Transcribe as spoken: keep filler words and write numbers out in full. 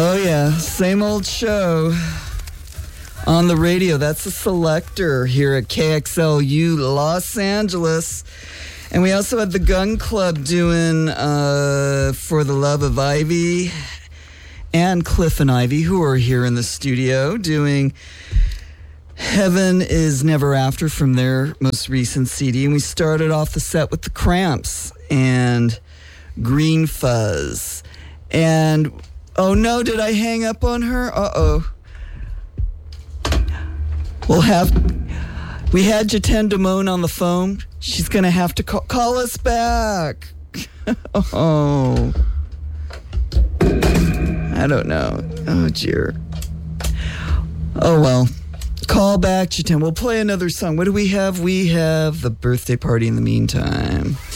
Oh, yeah. Same old show on the radio. That's the Selector here at K X L U Los Angeles. And we also had the Gun Club doing uh, For the Love of Ivy, and Cliff and Ivy, who are here in the studio doing Heaven is Never After from their most recent C D. And we started off the set with the Cramps and Green Fuzz. And oh no, did I hang up on her? Uh-oh. We'll have, we had Jiten Damone on the phone. She's going to have to call, call us back. Oh. I don't know. Oh, dear. Oh, well. Call back, Jiten. We'll play another song. What do we have? We have The Birthday Party in the meantime.